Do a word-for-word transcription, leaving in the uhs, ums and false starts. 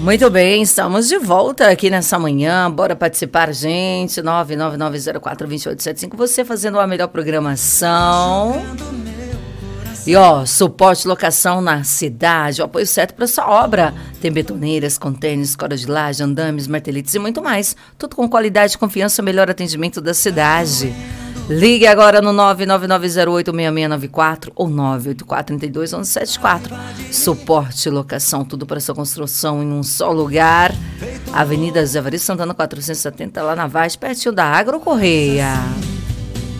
Muito bem, estamos de volta aqui nessa manhã. Bora participar, gente. nove nove nove zero quatro dois oito sete cinco. Você fazendo a melhor programação. E ó, suporte locação na cidade, o apoio certo para sua obra. Tem betoneiras, contêineres, corda de laje, andames, marteletes e muito mais. Tudo com qualidade, confiança, melhor atendimento da cidade. Ligue agora no nove nove nove zero oito seis seis nove quatro ou nove oito quatro três dois um sete quatro. Suporte locação, tudo para sua construção em um só lugar. Avenida Zé Varisto Santana quatrocentos e setenta, lá na Vaz, pertinho da Agro Correia.